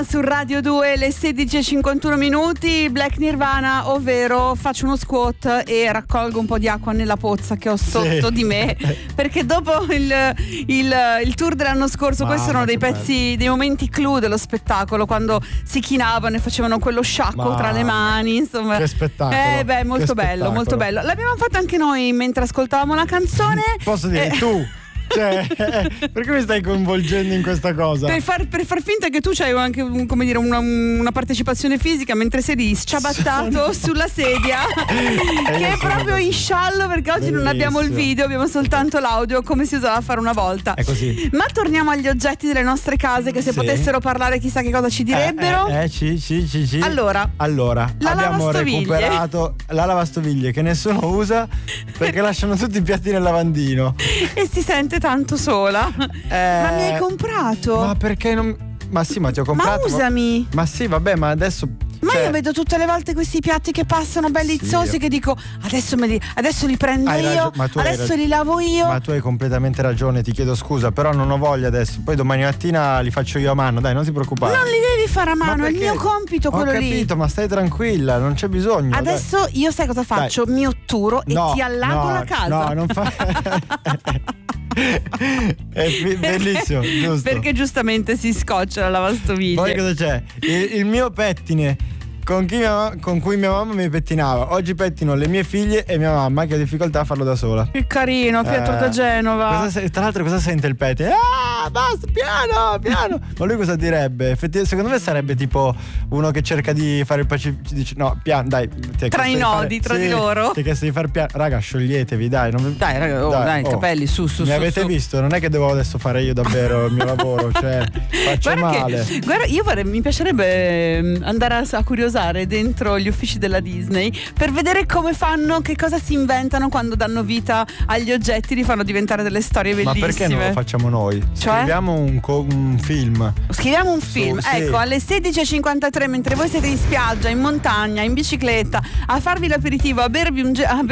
Su Radio 2 le 16:51, Black Nirvana, ovvero faccio uno squat e raccolgo un po' di acqua nella pozza che ho sotto di me, perché dopo il tour dell'anno scorso, questi erano dei pezzi, dei momenti clou dello spettacolo, quando si chinavano e facevano quello sciacquo tra le mani, insomma. Che spettacolo. Molto bello, molto bello. L'abbiamo fatto anche noi mentre ascoltavamo la canzone. Posso dire, tu? Cioè, perché mi stai coinvolgendo in questa cosa? Per far finta che tu c'hai anche una partecipazione fisica mentre sei lì sciabattato sulla sedia, che è proprio in sciallo, perché oggi non abbiamo il video, abbiamo soltanto l'audio come si usava a fare una volta. È così. Ma torniamo agli oggetti delle nostre case, che se potessero parlare chissà che cosa ci direbbero. Sì. Allora abbiamo recuperato la lavastoviglie che nessuno usa perché lasciano tutti i piatti nel lavandino e si sente tanto sola. Ma mi hai comprato? Ma perché non... Ma sì, ma ti ho comprato. Ma usami. Ma sì, vabbè, ma adesso... Ma io vedo tutte le volte questi piatti che passano belli zozzi, che dico adesso li prendo io, adesso li lavo io. Ma tu hai completamente ragione, ti chiedo scusa, però non ho voglia adesso. Poi domani mattina li faccio io a mano, dai, non ti preoccupare. Non li devi fare a mano, è il mio compito quello lì. Ho capito, ma stai tranquilla, non c'è bisogno. Adesso io sai cosa faccio? Mi otturo e ti allago la casa. No, non fa... È bellissimo, giusto? Perché giustamente si scoccia la lavastoviglie. Poi cosa c'è? Il mio pettine con cui mia mamma mi pettinava. Oggi pettino le mie figlie e mia mamma, che ha difficoltà a farlo da sola. Che carino, Pietro da Genova. Tra l'altro cosa sente il pettine? Basta, piano. Ma lui cosa direbbe? Secondo me sarebbe tipo uno che cerca di fare il pacifico, dice no, piano, dai, tra i nodi, tra di loro. Ti ha chiesto di far piano. Raga, scioglietevi, dai. Dai, raga, dai, capelli su. Mi avete visto? Non è che devo adesso fare io davvero il mio lavoro, cioè faccio male. Guarda, mi piacerebbe andare a curiosare dentro gli uffici della Disney per vedere come fanno, che cosa si inventano quando danno vita agli oggetti, li fanno diventare delle storie bellissime. Ma perché non lo facciamo noi? Scriviamo un film. Scriviamo un film, ecco, alle 16:53, mentre voi siete in spiaggia, in montagna, in bicicletta, a farvi l'aperitivo, a bervi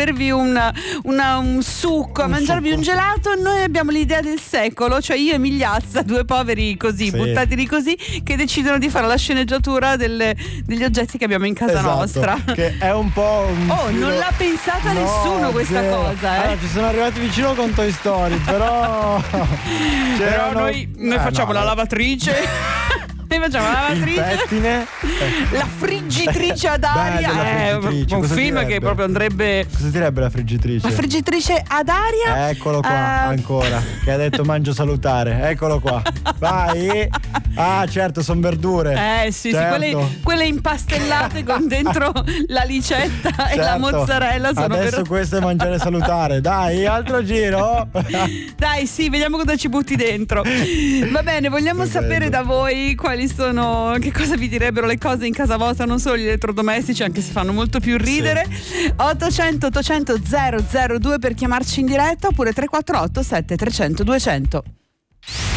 un succo, a mangiarvi un gelato, noi abbiamo l'idea del secolo, cioè io e Migliazza, due poveri così, buttati lì così, che decidono di fare la sceneggiatura degli oggetti che abbiamo in casa nostra. Che è un po' non l'ha pensata nessuno questa cosa. Allora, ci sono arrivati vicino con Toy Story, però noi facciamo la lavatrice. Noi facciamo la lavatrice, pettine, la friggitrice ad aria. Un film che proprio andrebbe. Cosa direbbe la friggitrice? La friggitrice ad aria. Eccolo qua, ancora. Che ha detto mangio salutare. Eccolo qua. Vai. Certo, sono verdure. Sì, quelle impastellate con dentro la licetta e la mozzarella sono adesso questo è mangiare salutare. Dai, altro giro. Dai, sì, vediamo cosa ci butti dentro. Va bene, vogliamo sapere da voi quali sono, che cosa vi direbbero le cose in casa vostra, non solo gli elettrodomestici, anche se fanno molto più ridere. 800 800 002 per chiamarci in diretta, oppure 348 7300 200.